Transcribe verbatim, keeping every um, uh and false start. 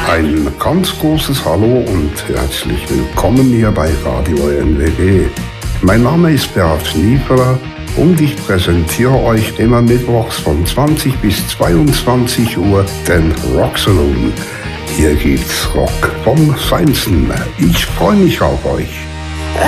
Ein ganz großes Hallo und herzlich willkommen hier bei Radio N W G. Mein Name ist Bert Nieferer und ich präsentiere euch immer mittwochs von zwanzig bis zweiundzwanzig Uhr den Rock Saloon. Hier gibt's Rock vom Feinsten. Ich freue mich auf euch.